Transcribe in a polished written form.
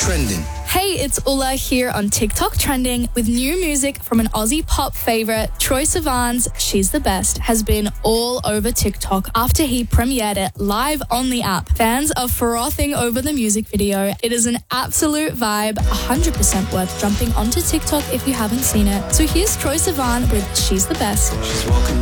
Trending. Hey, it's Ulla here on TikTok Trending with new music from an Aussie pop favourite. Troye Sivan's She's the Best has been all over TikTok after he premiered it live on the app. Fans are frothing over the music video. It is an absolute vibe, 100% worth jumping onto TikTok if you haven't seen it. So here's Troye Sivan with She's the Best. She's walking